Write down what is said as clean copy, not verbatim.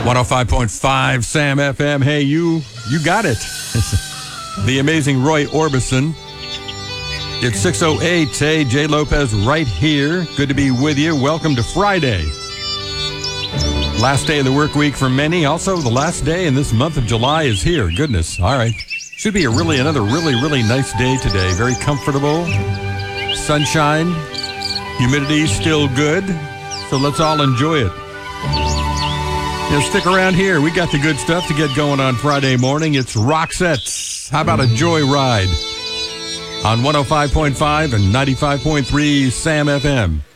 105.5 Sam FM. Hey, you got it. The amazing Roy Orbison. It's 6:08. Hey, Jay Lopez right here. Good to be with you. Welcome to Friday. Last day of the work week for many. Also, the last day in this month of July is here. Goodness. All right. Should be another really nice day today. Very comfortable. Sunshine. Humidity still good. So let's all enjoy it. Stick around here. We got the good stuff to get going on Friday morning. It's Roxette's. How about a joyride? On 105.5 and 95.3 Sam FM.